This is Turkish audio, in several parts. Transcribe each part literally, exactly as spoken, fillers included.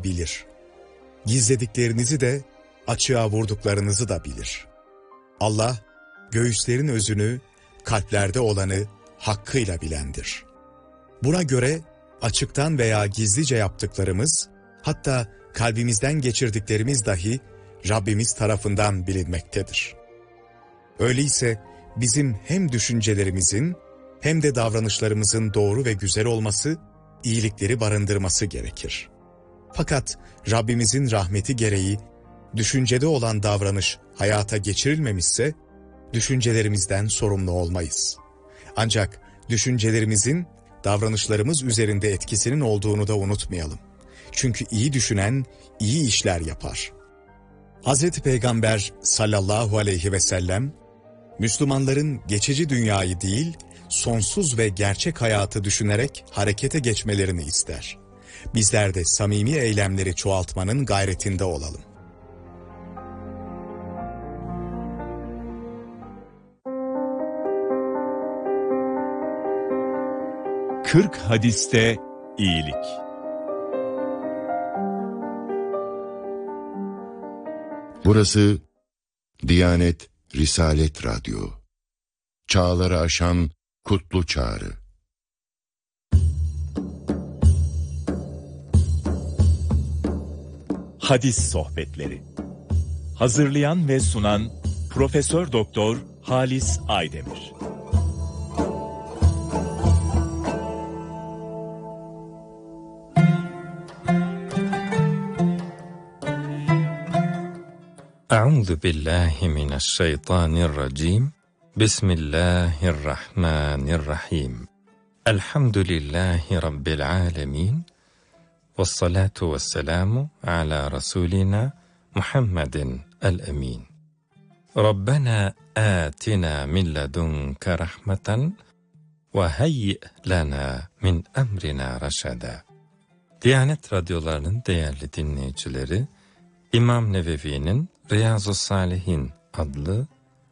bilir. Gizlediklerinizi de, açığa vurduklarınızı da bilir. Allah, göğüslerin özünü, kalplerde olanı hakkıyla bilendir. Buna göre açıktan veya gizlice yaptıklarımız, hatta kalbimizden geçirdiklerimiz dahi Rabbimiz tarafından bilinmektedir. Öyleyse bizim hem düşüncelerimizin hem de davranışlarımızın doğru ve güzel olması, iyilikleri barındırması gerekir. Fakat Rabbimizin rahmeti gereği düşüncede olan davranış hayata geçirilmemişse, düşüncelerimizden sorumlu olmayız. Ancak düşüncelerimizin davranışlarımız üzerinde etkisinin olduğunu da unutmayalım. Çünkü iyi düşünen iyi işler yapar. Hazreti Peygamber sallallahu aleyhi ve sellem, Müslümanların geçici dünyayı değil, sonsuz ve gerçek hayatı düşünerek harekete geçmelerini ister. Bizler de samimi eylemleri çoğaltmanın gayretinde olalım. kırk hadiste iyilik. Burası Diyanet Risalet Radyo. Çağları aşan kutlu çağrı. Hadis sohbetleri. Hazırlayan ve sunan Profesör Doktor Halis Aydemir. Euzu billahi mineşşeytanirracim. Bismillahirrahmanirrahim. Elhamdülillahi rabbil alamin. Vessalatu vesselamu ala rasulina Muhammedin el-emin. Rabbena atina min ledunke rahmeten ve hayyi lana min emrina raşada. Diyanet radyolarının değerli dinleyicileri, İmam Nevevi'nin Riyazu's-Salihin adlı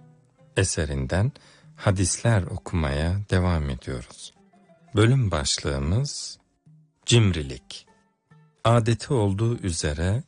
eserinden hadisler okumaya devam ediyoruz. Bölüm başlığımız cimrilik. Adeti olduğu üzere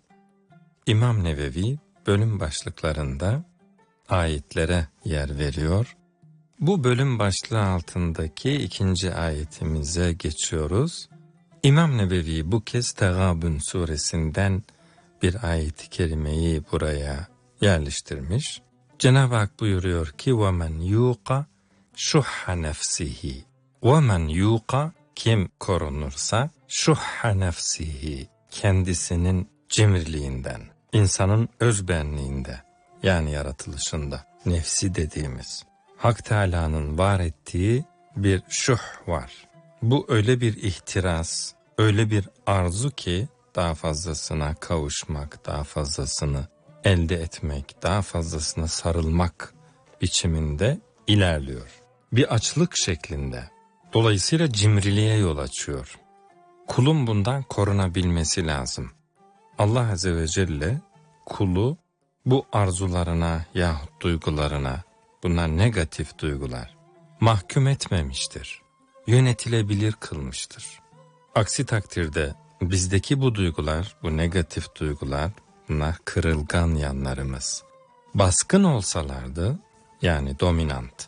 İmam Nevevi bölüm başlıklarında ayetlere yer veriyor. Bu bölüm başlığı altındaki ikinci ayetimize geçiyoruz. İmam Nevevi bu kez Tegâbun suresinden bir ayet-i kerimeyi buraya yerleştirmiş. Cenab-ı Hak buyuruyor ki وَمَنْ يُوقَ شُحَّ نَفْسِهِ وَمَنْ يُوقَ kim korunursa şuhha nefsihi kendisinin cimriliğinden, insanın özbenliğinde yani yaratılışında nefsi dediğimiz Hak Teâlâ'nın var ettiği bir şuh var. Bu öyle bir ihtiras, öyle bir arzu ki daha fazlasına kavuşmak, daha fazlasını elde etmek, daha fazlasına sarılmak biçiminde ilerliyor. Bir açlık şeklinde. Dolayısıyla cimriliğe yol açıyor. Kulun bundan korunabilmesi lazım. Allah Azze ve Celle kulu bu arzularına yahut duygularına, bunlar negatif duygular, mahkum etmemiştir. Yönetilebilir kılmıştır. Aksi takdirde bizdeki bu duygular, bu negatif duygular, bunlar kırılgan yanlarımız. Baskın olsalardı, yani dominant,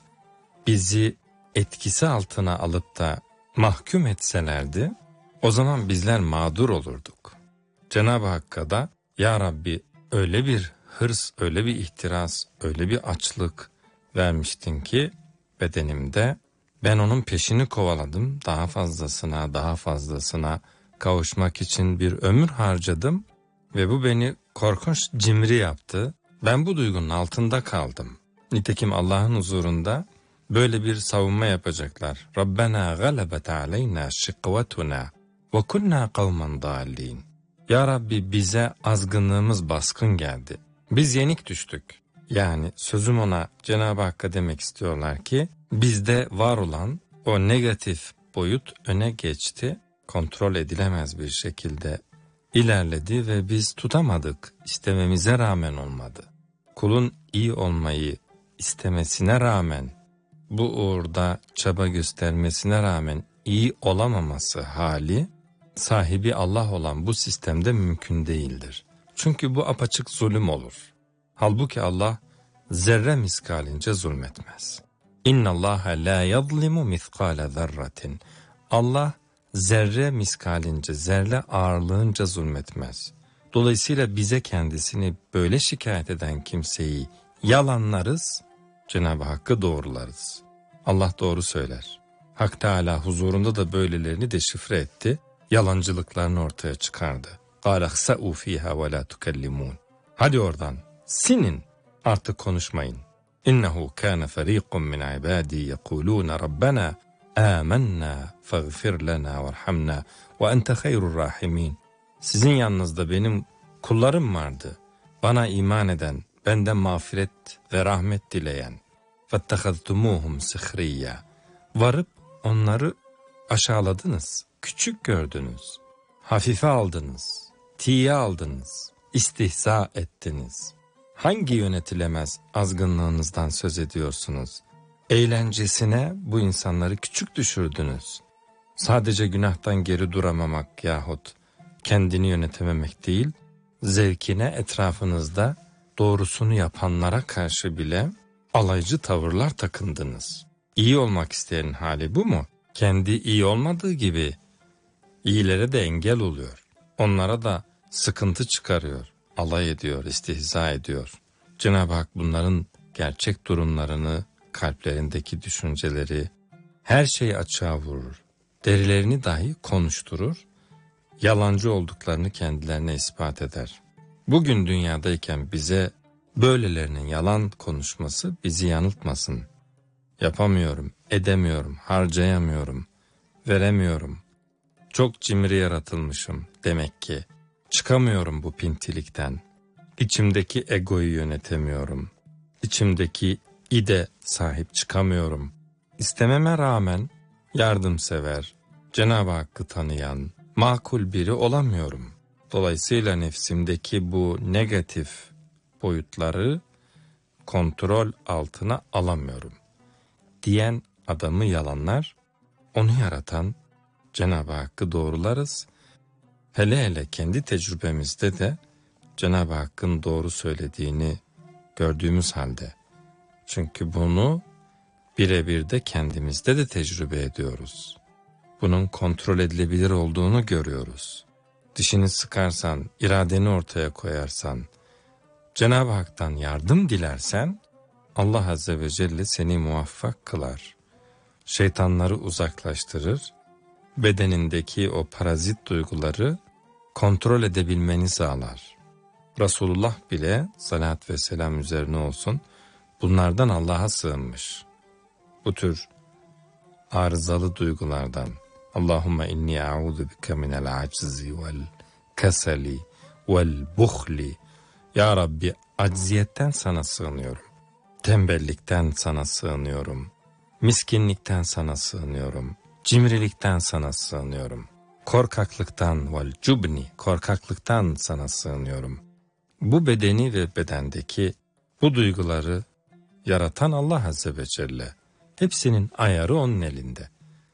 bizi etkisi altına alıp da mahkum etselerdi, o zaman bizler mağdur olurduk. Cenab-ı Hakk'a da, Ya Rabbi öyle bir hırs, öyle bir ihtiras, öyle bir açlık vermiştin ki bedenimde, ben onun peşini kovaladım, daha fazlasına, daha fazlasına kavuşmak için bir ömür harcadım ve bu beni korkunç cimri yaptı. Ben bu duygunun altında kaldım. Nitekim Allah'ın huzurunda böyle bir savunma yapacaklar. Rabbena galebet aleyna şikvetuna ve kunna kavmen dallin. Ya Rabbi bize azgınlığımız baskın geldi. Biz yenik düştük. Yani sözüm ona Cenab-ı Hakk'a demek istiyorlar ki bizde var olan o negatif boyut öne geçti. Kontrol edilemez bir şekilde ilerledi ve biz tutamadık. İstememize rağmen olmadı. Kulun iyi olmayı istemesine rağmen, bu uğurda çaba göstermesine rağmen iyi olamaması hali sahibi Allah olan bu sistemde mümkün değildir. Çünkü bu apaçık zulüm olur. Halbuki Allah zerre miskalince zulmetmez. İnna Allaha la yazlimu miskale zerratin. Allah zerre miskalince, zerre ağırlığınca zulmetmez. Dolayısıyla bize kendisini böyle şikayet eden kimseyi yalanlarız, Cenab-ı Hakk'ı doğrularız. Allah doğru söyler. Hak Teâlâ huzurunda da böylelerini deşifre etti, yalancılıklarını ortaya çıkardı. قَالَ اخْسَئُوا ف۪يهَا وَلَا تُكَلِّمُونَ. Hadi oradan, sinin, artık konuşmayın. İnnehu kâne ferîkun min ibâdî yekûlûne Rabbena âmennâ faghfir lenâ verhamnâ ve ente hayrur râhimîn. Sizin yanınızda benim kullarım vardı. Bana iman eden, benden mağfiret ve rahmet dileyen. فَاتَّخَذْتُمُوهُمْ سِخْرِيًّا. Varıp onları aşağıladınız, küçük gördünüz, hafife aldınız, tiye aldınız, istihza ettiniz. Hangi yönetilemez azgınlığınızdan söz ediyorsunuz? Eğlencesine bu insanları küçük düşürdünüz. Sadece günahtan geri duramamak yahut kendini yönetememek değil, zevkine etrafınızda doğrusunu yapanlara karşı bile alaycı tavırlar takındınız. İyi olmak isteyenin hali bu mu? Kendi iyi olmadığı gibi iyilere de engel oluyor. Onlara da sıkıntı çıkarıyor, alay ediyor, istihza ediyor. Cenab-ı Hak bunların gerçek durumlarını, kalplerindeki düşünceleri, her şeyi açığa vurur. Derilerini dahi konuşturur, yalancı olduklarını kendilerine ispat eder. Bugün dünyadayken bize böylelerinin yalan konuşması bizi yanıltmasın. Yapamıyorum, edemiyorum, harcayamıyorum, veremiyorum. Çok cimri yaratılmışım demek ki. Çıkamıyorum bu pintilikten. İçimdeki egoyu yönetemiyorum. İçimdeki ide sahip çıkamıyorum. İstememe rağmen yardımsever, Cenab-ı Hakk'ı tanıyan, makul biri olamıyorum. Dolayısıyla nefsimdeki bu negatif boyutları kontrol altına alamıyorum diyen adamı yalanlar, onu yaratan Cenab-ı Hakk'ı doğrularız. Hele hele kendi tecrübemizde de Cenab-ı Hakk'ın doğru söylediğini gördüğümüz halde. Çünkü bunu birebir de kendimizde de tecrübe ediyoruz. Bunun kontrol edilebilir olduğunu görüyoruz. Dişini sıkarsan, iradeni ortaya koyarsan, Cenab-ı Hak'tan yardım dilersen, Allah Azze ve Celle seni muvaffak kılar. Şeytanları uzaklaştırır, bedenindeki o parazit duyguları kontrol edebilmeni sağlar. Resulullah bile salat ve selam üzerine olsun bunlardan Allah'a sığınmış. Bu tür arızalı duygulardan. Allahümme inni a'udhu bike minel aczi vel keseli vel buhli. Ya Rabbi, acziyetten sana sığınıyorum. Tembellikten sana sığınıyorum. Miskinlikten sana sığınıyorum. Cimrilikten sana sığınıyorum. Korkaklıktan vel cubni, korkaklıktan sana sığınıyorum. Bu bedeni ve bedendeki bu duyguları yaratan Allah Azze ve Celle. Hepsinin ayarı onun elinde.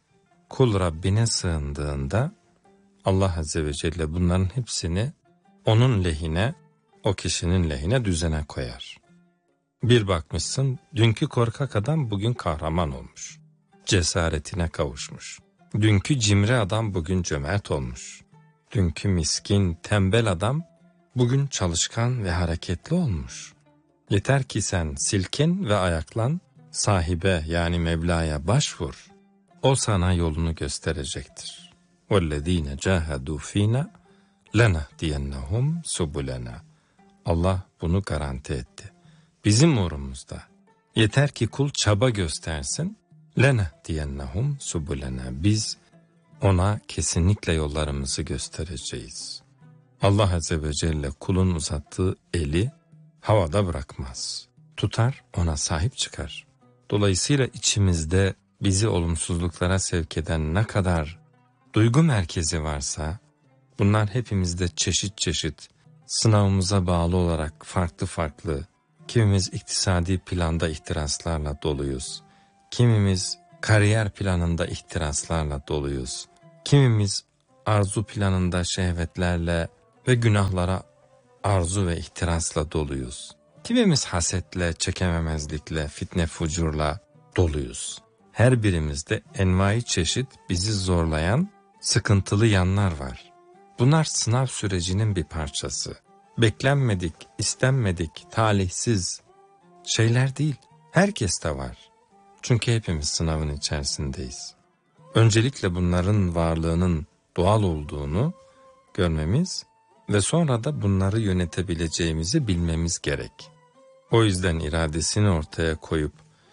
Kul Rabbine sığındığında Allah Azze ve Celle bunların hepsini onun lehine, o kişinin lehine düzene koyar. Bir bakmışsın, dünkü korkak adam bugün kahraman olmuş. Cesaretine kavuşmuş. Dünkü cimri adam bugün cömert olmuş. Dünkü miskin, tembel adam bugün çalışkan ve hareketli olmuş. Yeter ki sen silkin ve ayaklan, sahibe yani Mevla'ya başvur. O sana yolunu gösterecektir. وَالَّذ۪ينَ جَاهَدُوا ف۪ينَ لَنَهْدِيَنَّهُمْ سُبُلَنَا. Allah bunu garanti etti. Bizim uğrumuzda. Yeter ki kul çaba göstersin. لَنَهْدِيَنَّهُمْ سُبُلَنَا. Biz ona kesinlikle yollarımızı göstereceğiz. Allah Azze ve Celle kulun uzattığı eli havada bırakmaz. Tutar, ona sahip çıkar. Dolayısıyla içimizde bizi olumsuzluklara sevk eden ne kadar duygu merkezi varsa, bunlar hepimizde çeşit çeşit, sınavımıza bağlı olarak farklı farklı, kimimiz iktisadi planda ihtiraslarla doluyuz, kimimiz kariyer planında ihtiraslarla doluyuz, kimimiz arzu planında şehvetlerle ve günahlara arzu ve ihtirasla doluyuz. Kimimiz hasetle, çekememezlikle, fitne fucurla doluyuz. Her birimizde envai çeşit bizi zorlayan sıkıntılı yanlar var. Bunlar sınav sürecinin bir parçası. Beklenmedik, istenmedik, talihsiz şeyler değil. Herkeste var. Çünkü hepimiz sınavın içerisindeyiz. Öncelikle bunların varlığının doğal olduğunu görmemiz ve sonra da bunları yönetebileceğimizi bilmemiz gerek. O yüzden iradesini ortaya koyup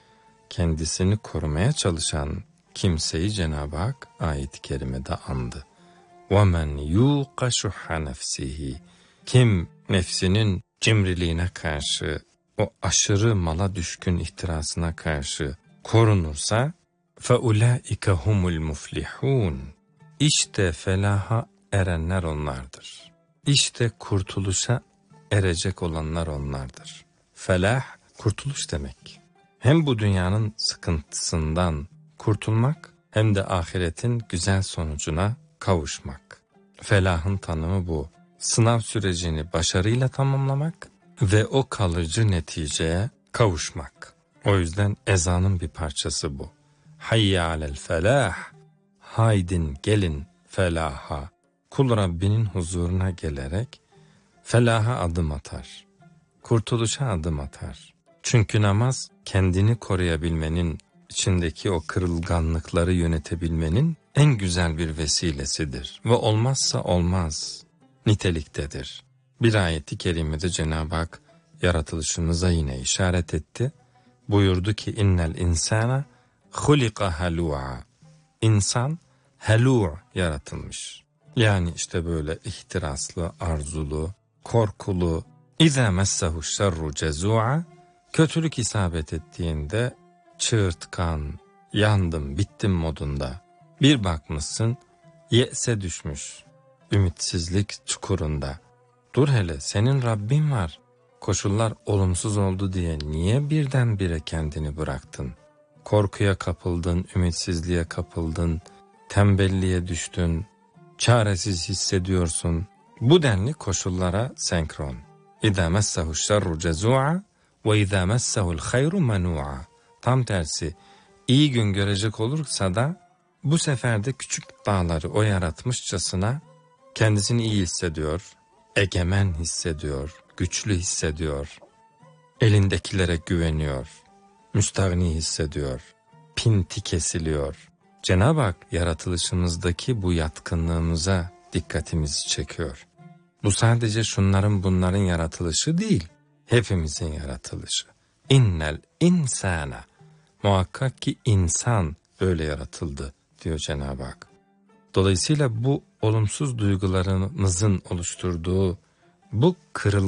kendisini korumaya çalışan kimseyi Cenab-ı Hak ayet-i kerimede andı. وَمَنْ يُوقَ شُحَّ نَفْسِهِ Kim nefsinin cimriliğine karşı, o aşırı mala düşkün ihtirasına karşı korunursa فَاُولَٰئِكَ هُمُ الْمُفْلِحُونَ İşte felaha erenler onlardır. İşte kurtuluşa erecek olanlar onlardır. Felah, kurtuluş demek. Hem bu dünyanın sıkıntısından kurtulmak hem de ahiretin güzel sonucuna kavuşmak. Felahın tanımı bu. Sınav sürecini başarıyla tamamlamak ve o kalıcı neticeye kavuşmak. O yüzden ezanın bir parçası bu. Hayya alel felah. Haydin gelin felaha. Kul Rabbinin huzuruna gelerek felaha adım atar. Kurtuluşa adım atar. Çünkü namaz kendini koruyabilmenin, içindeki o kırılganlıkları yönetebilmenin en güzel bir vesilesidir. Ve olmazsa olmaz niteliktedir. Bir ayeti kerimede Cenab-ı Hak yaratılışımıza yine işaret etti. Buyurdu ki innel insana hulika halu'a. İnsan halu' yaratılmış. Yani işte böyle ihtiraslı, arzulu, korkulu. İzâ messehu şerru cezu'a. Kötülük isabet ettiğinde çığırtkan, yandım, bittim modunda. Bir bakmışsın ye'se düşmüş, ümitsizlik çukurunda. Dur hele, senin Rabbin var. Koşullar olumsuz oldu diye niye birdenbire kendini bıraktın? Korkuya kapıldın, ümitsizliğe kapıldın, tembelliğe düştün, çaresiz hissediyorsun. Bu denli koşullara senkron. İzâ messehu şerru cezu'a ve izâ messehu'l hayru menû'a. Tam tersi, iyi gün görecek olursa da bu sefer de küçük dağları o yaratmışçasına kendisini iyi hissediyor, egemen hissediyor, güçlü hissediyor, elindekilere güveniyor, müstahni hissediyor, pinti kesiliyor. Cenab-ı Hak yaratılışımızdaki bu yatkınlığımıza dikkatimizi çekiyor. Bu sadece şunların bunların yaratılışı değil, hepimizin yaratılışı. İnnel insana, muhakkak ki insan böyle yaratıldı diyor Cenab-ı Hak. Dolayısıyla bu olumsuz duygularımızın oluşturduğu bu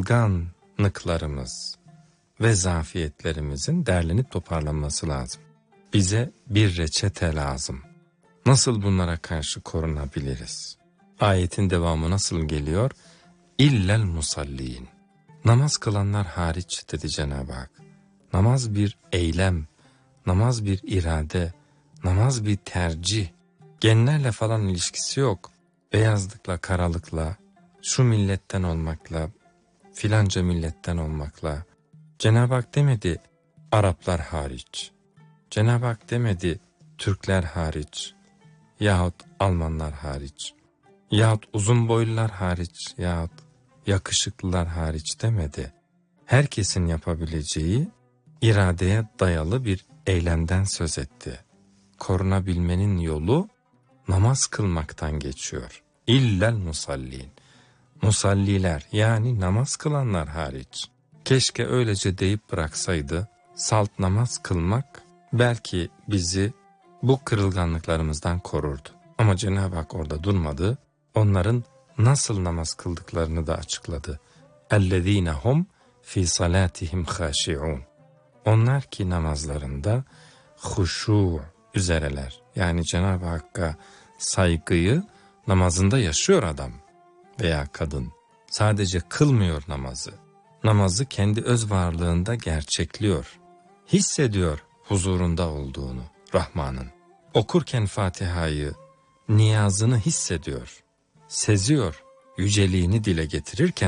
kırılganlıklarımız ve zafiyetlerimizin derlenip toparlanması lazım. Bize bir reçete lazım. Nasıl bunlara karşı korunabiliriz? Ayetin devamı nasıl geliyor? İllel musallin. Namaz kılanlar hariç dedi Cenab-ı Hak. Namaz bir eylem, namaz bir irade, namaz bir tercih. Genlerle falan ilişkisi yok. Beyazlıkla, karalıkla, şu milletten olmakla, filanca milletten olmakla. Cenab-ı Hak demedi Araplar hariç. Cenab-ı Hak demedi Türkler hariç yahut Almanlar hariç yahut uzun boylular hariç yahut yakışıklılar hariç demedi. Herkesin yapabileceği iradeye dayalı bir eylemden söz etti. Korunabilmenin yolu namaz kılmaktan geçiyor. İllel musallin. Musalliler yani namaz kılanlar hariç. Keşke öylece deyip bıraksaydı. Salt namaz kılmak belki bizi bu kırılganlıklarımızdan korurdu. Ama Cenab-ı Hak orada durmadı. Onların nasıl namaz kıldıklarını da açıkladı. اَلَّذ۪ينَ هُمْ ف۪ي صَلَاتِهِمْ خَاشِعُونَ. Onlar ki namazlarında huşu üzereler. Yani Cenab-ı Hakk'a saygıyı namazında yaşıyor adam veya kadın. Sadece kılmıyor namazı. Namazı kendi öz varlığında gerçekliyor. Hissediyor huzurunda olduğunu Rahman'ın. Okurken Fatiha'yı, niyazını hissediyor. seziyor, yüceliğini dile getirirken